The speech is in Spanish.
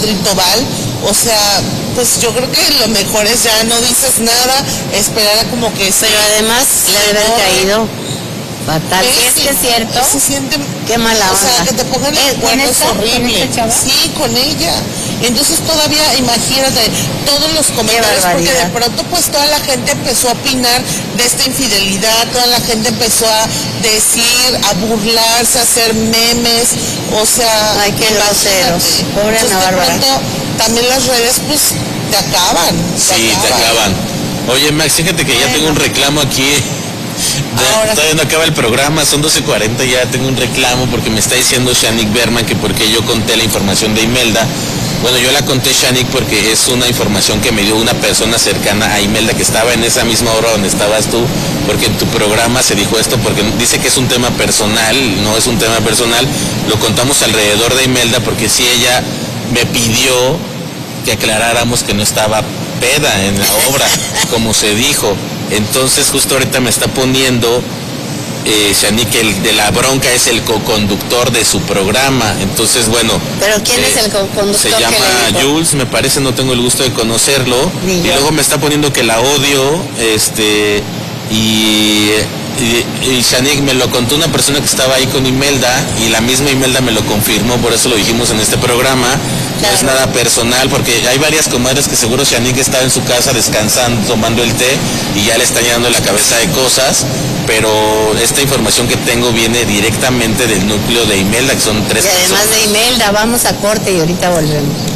Distrito Val, o sea, pues yo creo que lo mejor es ya no dices nada, esperar a como que... Pero además le debe haber caído fatal. Pésimo. Es que es cierto. Se siente... Qué mala O sea, onda. que te pongan el cuerno es horrible. Sí, con ella. Entonces todavía, imagínate, todos los comentarios, porque de pronto pues toda la gente empezó a opinar de esta infidelidad, toda la gente empezó a decir, a burlarse, a hacer memes, o sea... Ay, qué groseros. Pobre Ana Bárbara. De pronto también las redes pues te acaban. Sí, te acaban. Oye, Max, fíjate que ya tengo un reclamo aquí. Todavía no acaba el programa, son 12:40, ya tengo un reclamo porque me está diciendo Shanik Berman que porque yo conté la información de Imelda. Bueno, yo la conté, Shanik, porque es una información que me dio una persona cercana a Imelda que estaba en esa misma hora donde estabas tú, porque en tu programa se dijo esto, porque dice que es un tema personal, no es un tema personal, lo contamos alrededor de Imelda porque sí ella me pidió que aclaráramos que no estaba peda en la obra, como se dijo. Entonces justo ahorita me está poniendo Shanik, que el de la bronca es el coconductor de su programa. Entonces, bueno. ¿Pero quién es el coconductor? Se llama Jules, me parece, no tengo el gusto de conocerlo. Y luego me está poniendo que la odio, y Shanik me lo contó una persona que estaba ahí con Imelda, y la misma Imelda me lo confirmó, por eso lo dijimos en este programa. No es nada personal, porque hay varias comadres que seguro Shanik estaba en su casa descansando, tomando el té, y ya le está llenando la cabeza de cosas, pero esta información que tengo viene directamente del núcleo de Imelda, que son 3 personas. Y además de Imelda, vamos a corte y ahorita volvemos.